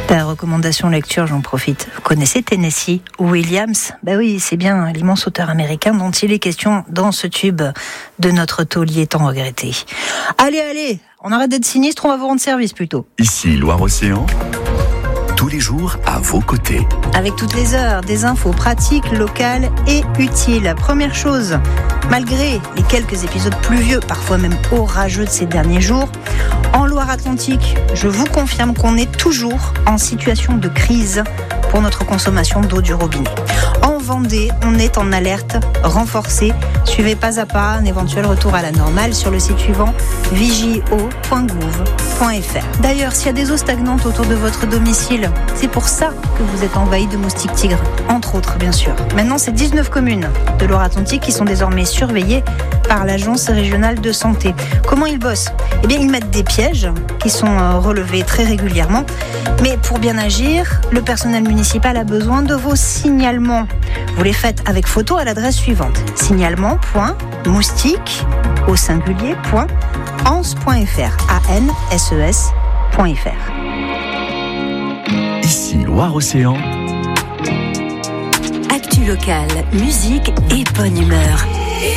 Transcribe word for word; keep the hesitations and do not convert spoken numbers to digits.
La recommandation lecture, j'en profite. Vous connaissez Tennessee Williams? Ben oui, c'est bien l'immense auteur américain dont il est question dans ce tube de notre taulier tant regretté. Allez, allez, on arrête d'être sinistre, on va vous rendre service plutôt. Ici Loire-Océan, tous les jours à vos côtés. Avec toutes les heures, des infos pratiques, locales et utiles. Première chose, malgré les quelques épisodes pluvieux, parfois même orageux de ces derniers jours, en Loire-Atlantique, je vous confirme qu'on est toujours en situation de crise pour notre consommation d'eau du robinet. En Vendée, on est en alerte renforcée. Suivez pas à pas un éventuel retour à la normale sur le site suivant vigio point gouv point f r. D'ailleurs, s'il y a des eaux stagnantes autour de votre domicile, c'est pour ça que vous êtes envahi de moustiques tigres, entre autres bien sûr. Maintenant, c'est dix-neuf communes de Loire-Atlantique qui sont désormais surveillées par l'Agence régionale de santé. Comment ils bossent? Eh bien, ils mettent des pièges qui sont relevés très régulièrement. Mais pour bien agir, le personnel municipal a besoin de vos signalements. Vous les faites avec photo à l'adresse suivante: signalement.moustique au singulier point anses point f r a n s e s point f r. Ici Loire-Océan. Actu locale, musique et bonne humeur.